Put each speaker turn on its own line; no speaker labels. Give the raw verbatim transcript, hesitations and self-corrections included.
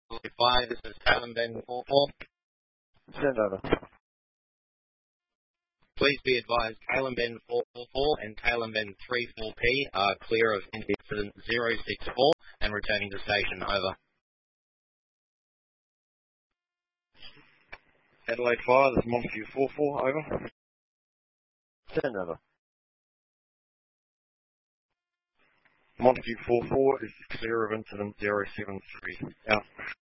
Fire, this is Tailem Ben four four.
Send over.
Please be advised, Tailem Ben four four and Tailem Ben three four P are clear of incident zero six four and returning to station. Over.
Adelaide Fire, this is Montague four four, over. Send over. Montague four four is clear of incident zero seven three, out.